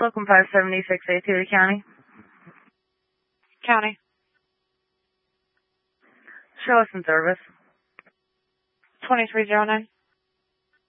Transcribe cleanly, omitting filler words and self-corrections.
Slocum 576A to the county. County. Show us in service. 2309.